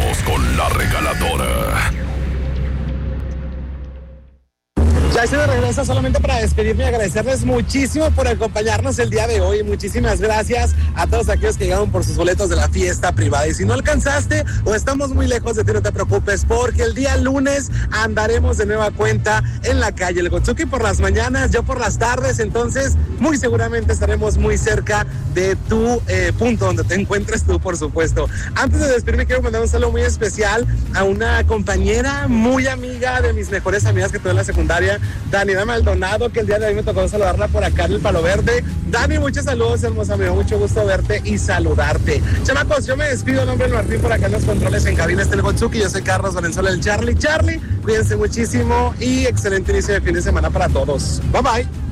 Regresamos con la regaladora. Ya estoy de regreso solamente para despedirme y agradecerles muchísimo por acompañarnos el día de hoy. Muchísimas gracias a todos aquellos que llegaron por sus boletos de la fiesta privada. Y si no alcanzaste o estamos muy lejos de ti, no te preocupes, porque el día lunes andaremos de nueva cuenta en la calle El Gotsuki por las mañanas, yo por las tardes. Entonces, muy seguramente estaremos muy cerca de tu punto donde te encuentres tú, por supuesto. Antes de despedirme, quiero mandar un saludo muy especial a una compañera muy amiga de mis mejores amigas que tuve en la secundaria, Dani Maldonado, que el día de hoy me tocó saludarla por acá en el Palo Verde. Dani, muchos saludos, hermosa amiga, mucho gusto verte y saludarte. Chamacos, yo me despido, nombre de Martín, por acá en los controles en cabina está el Gotsuki, yo soy Carlos Valenzuela, el Charlie. Charlie, cuídense muchísimo y excelente inicio de fin de semana para todos. Bye bye.